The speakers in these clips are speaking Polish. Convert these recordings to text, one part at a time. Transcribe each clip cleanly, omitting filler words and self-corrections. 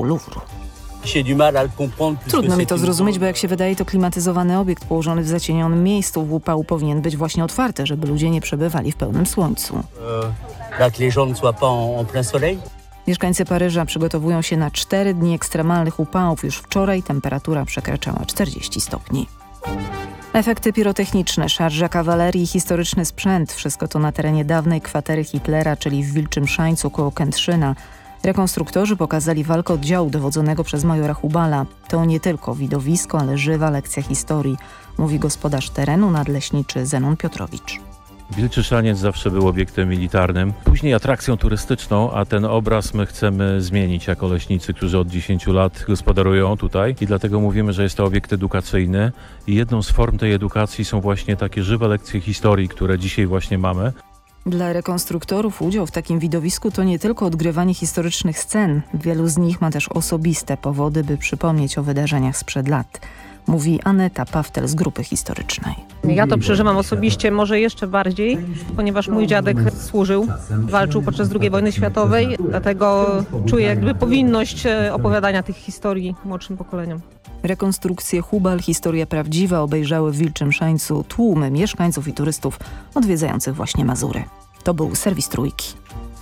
Muzeum Louvru. Trudno mi to zrozumieć, bo jak się wydaje, to klimatyzowany obiekt położony w zacienionym miejscu w upał powinien być właśnie otwarty, żeby ludzie nie przebywali w pełnym słońcu. Mieszkańcy Paryża przygotowują się na 4 dni ekstremalnych upałów. Już wczoraj temperatura przekraczała 40 stopni. Efekty pirotechniczne, szarża kawalerii i historyczny sprzęt. Wszystko to na terenie dawnej kwatery Hitlera, czyli w Wilczym Szańcu koło Kętrzyna. Rekonstruktorzy pokazali walkę oddziału dowodzonego przez majora Hubala. To nie tylko widowisko, ale żywa lekcja historii, mówi gospodarz terenu, nadleśniczy Zenon Piotrowicz. Wilczy Szaniec zawsze był obiektem militarnym, później atrakcją turystyczną, a ten obraz my chcemy zmienić jako leśnicy, którzy od 10 lat gospodarują tutaj i dlatego mówimy, że jest to obiekt edukacyjny i jedną z form tej edukacji są właśnie takie żywe lekcje historii, które dzisiaj właśnie mamy. Dla rekonstruktorów udział w takim widowisku to nie tylko odgrywanie historycznych scen. Wielu z nich ma też osobiste powody, by przypomnieć o wydarzeniach sprzed lat. Mówi Aneta Pawtel z Grupy Historycznej. Ja to przeżywam osobiście może jeszcze bardziej, ponieważ mój dziadek służył, walczył podczas II wojny światowej, dlatego czuję jakby powinność opowiadania tych historii młodszym pokoleniom. Rekonstrukcję Hubal, historia prawdziwa obejrzały w Wilczym Szańcu tłumy mieszkańców i turystów odwiedzających właśnie Mazury. To był serwis Trójki.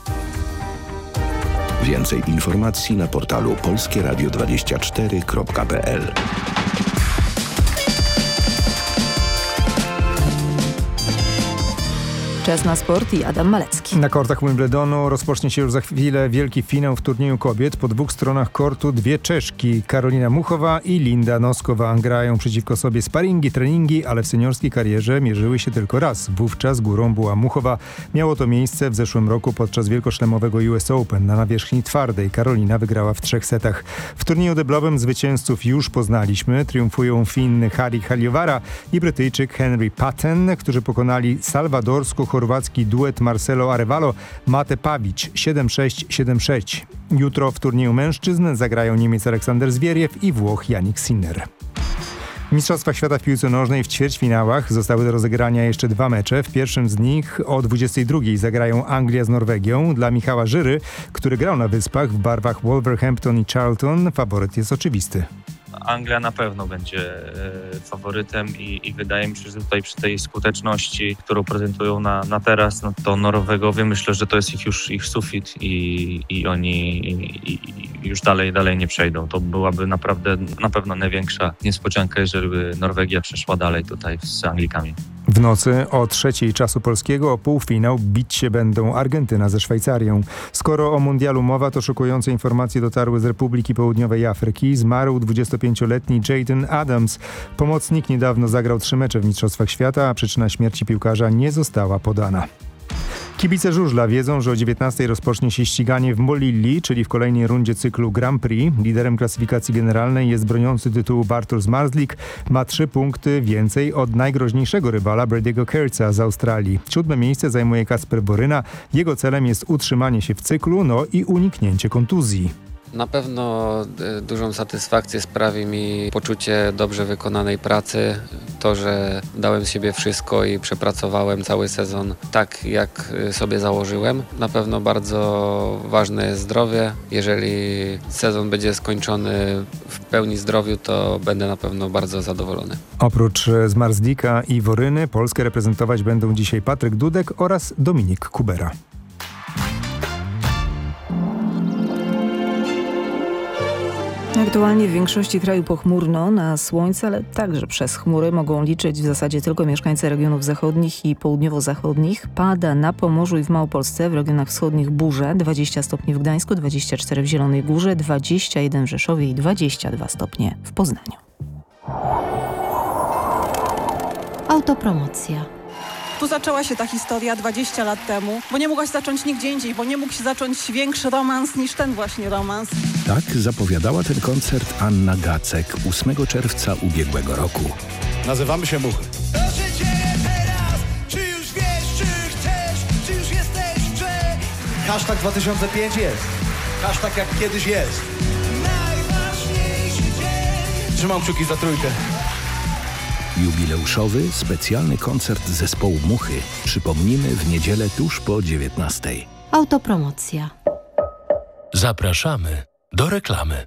Więcej informacji na portalu polskieradio24.pl. Czas na sport i Adam Malecki. Na kortach Wimbledonu rozpocznie się już za chwilę wielki finał w turnieju kobiet. Po 2 stronach kortu 2 Czeszki, Karolina Muchowa i Linda Noskowa. Grają przeciwko sobie sparingi, treningi, ale w seniorskiej karierze mierzyły się tylko raz. Wówczas górą była Muchowa. Miało to miejsce w zeszłym roku podczas wielkoszlemowego US Open. Na nawierzchni twardej Karolina wygrała w 3 setach. W turnieju deblowym zwycięzców już poznaliśmy. Triumfują Finn Harry Haliowara i Brytyjczyk Henry Patten, którzy pokonali salwadorsko-chorwacki duet Marcelo Arevalo, Mate Pavic 7-6, 7-6. Jutro w turnieju mężczyzn zagrają Niemiec Aleksander Zwieriew i Włoch Jannik Sinner. Mistrzostwa Świata w piłce nożnej w ćwierćfinałach zostały do rozegrania jeszcze 2 mecze. W pierwszym z nich o 22:00 zagrają Anglia z Norwegią. Dla Michała Żyry, który grał na Wyspach w barwach Wolverhampton i Charlton, faworyt jest oczywisty. Anglia na pewno będzie faworytem i wydaje mi się, że tutaj przy tej skuteczności, którą prezentują na teraz, no to Norwegowie, myślę, że to jest ich sufit i oni już dalej nie przejdą. To byłaby naprawdę na pewno największa niespodzianka, jeżeli by Norwegia przeszła dalej tutaj z Anglikami. W nocy o 3:00 czasu polskiego o półfinał bić się będą Argentyna ze Szwajcarią. Skoro o mundialu mowa, to szokujące informacje dotarły z Republiki Południowej Afryki. Zmarł 25-letni Jaden Adams. Pomocnik niedawno zagrał 3 mecze w Mistrzostwach Świata, a przyczyna śmierci piłkarza nie została podana. Kibice żużla wiedzą, że o 19:00 rozpocznie się ściganie w Molilli, czyli w kolejnej rundzie cyklu Grand Prix. Liderem klasyfikacji generalnej jest broniący tytułu Bartosz Zmarzlik. Ma 3 punkty więcej od najgroźniejszego rywala Brady'ego Kerza z Australii. 7. miejsce zajmuje Kacper Boryna. Jego celem jest utrzymanie się w cyklu, i uniknięcie kontuzji. Na pewno dużą satysfakcję sprawi mi poczucie dobrze wykonanej pracy. To, że dałem z siebie wszystko i przepracowałem cały sezon tak, jak sobie założyłem. Na pewno bardzo ważne jest zdrowie. Jeżeli sezon będzie skończony w pełni zdrowiu, to będę na pewno bardzo zadowolony. Oprócz Zmarzlika i Woryny Polskę reprezentować będą dzisiaj Patryk Dudek oraz Dominik Kubera. Aktualnie w większości kraju pochmurno, na słońce, ale także przez chmury mogą liczyć w zasadzie tylko mieszkańcy regionów zachodnich i południowo-zachodnich. Pada na Pomorzu i w Małopolsce, w regionach wschodnich burze, 20 stopni w Gdańsku, 24 w Zielonej Górze, 21 w Rzeszowie i 22 stopnie w Poznaniu. Autopromocja. Tu zaczęła się ta historia 20 lat temu, bo nie mogłaś zacząć nigdzie indziej, bo nie mógł się zacząć większy romans niż ten właśnie romans. Tak zapowiadała ten koncert Anna Gacek 8 czerwca ubiegłego roku. Nazywamy się Muchy. Co się dzieje teraz? Czy już wiesz, czy chcesz, czy już jesteś w grze? Hashtag 2005 jest. Hashtag jak kiedyś jest. Najważniejszy dzień. Trzymam kciuki za Trójkę. Jubileuszowy, specjalny koncert zespołu Muchy. Przypomnimy w niedzielę tuż po 19:00. Autopromocja. Zapraszamy do reklamy.